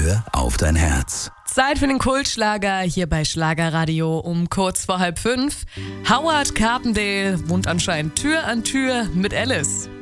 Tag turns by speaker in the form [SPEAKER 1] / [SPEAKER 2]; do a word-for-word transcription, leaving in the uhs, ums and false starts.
[SPEAKER 1] Hör auf dein Herz.
[SPEAKER 2] Zeit für den Kultschlager hier bei Schlagerradio um kurz vor halb fünf. Howard Carpendale wohnt anscheinend Tür an Tür mit Alice.